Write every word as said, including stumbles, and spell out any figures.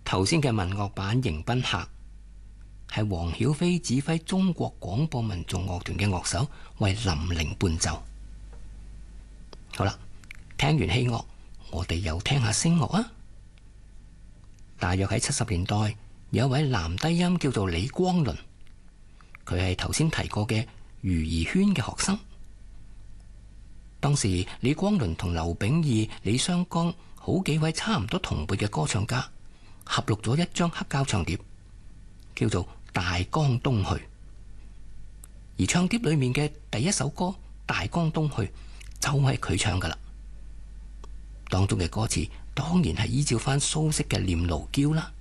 頭先嘅民樂版《迎賓客》係黃曉飛指揮中國廣播民族樂團嘅樂手為林玲伴奏。好啦，聽完戲樂，我哋又聽下聲樂啊！大約喺七十年代，有一位男低音叫做李光倫，佢係頭先提過嘅余儀軒嘅學生。當時李光倫同劉秉義、李雙江好幾位差唔多同輩嘅歌唱家合錄咗一張黑膠唱碟，叫做《大江東去》。而唱碟裏面嘅第一首歌《大江東去》就係佢唱噶啦。當中嘅歌詞當然係依照翻蘇軾嘅《念奴嬌》啦。